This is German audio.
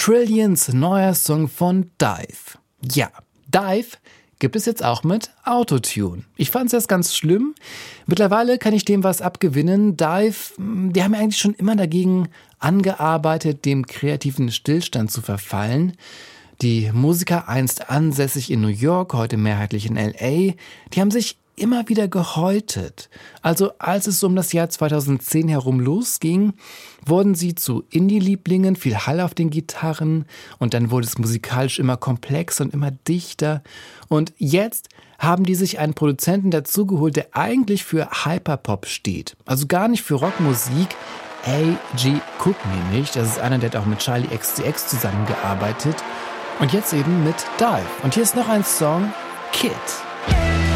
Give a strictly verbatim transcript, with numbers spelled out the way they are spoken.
Trillions, neuer Song von Dive. Ja, Dive gibt es jetzt auch mit Autotune. Ich fand es erst ganz schlimm. Mittlerweile kann ich dem was abgewinnen. Dive, die haben ja eigentlich schon immer dagegen angearbeitet, dem kreativen Stillstand zu verfallen. Die Musiker, einst ansässig in New York, heute mehrheitlich in L A, die haben sich immer wieder gehäutet. Also als es um das Jahr zweitausendzehn herum losging, wurden sie zu Indie-Lieblingen, viel Hall auf den Gitarren und dann wurde es musikalisch immer komplexer und immer dichter. Und jetzt haben die sich einen Produzenten dazugeholt, der eigentlich für Hyperpop steht. Also gar nicht für Rockmusik. A G Cook nämlich, das ist einer, der hat auch mit Charlie X C X zusammengearbeitet. Und jetzt eben mit Dive. Und hier ist noch ein Song, Kid.